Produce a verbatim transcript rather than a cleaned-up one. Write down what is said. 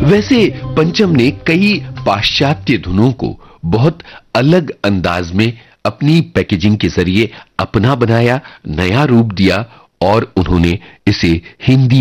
वैसे पंचम ने कई पाश्चात्य धुनों को बहुत अलग अंदाज में अपनी पैकेजिंग के जरिए अपना बनाया, नया रूप दिया और उन्होंने इसे हिंदी